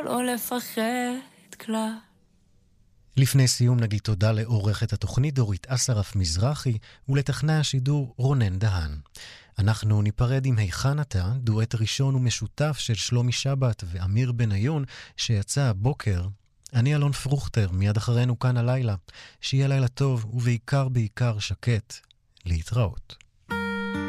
לא לפחד כלל. לפני סיום נגיד תודה לעורכת התוכנית דורית אסרף מזרחי ולטכנאי השידור רונן דהן. אנחנו ניפרד עם היכן אתה, דואט ראשון ומשותף של שלומי שבת ואמיר בניון שיצא הבוקר. אני אלון פרוכטר, מיד אחרינו כאן הלילה. שיהיה לילה טוב ובעיקר שקט. להתראות.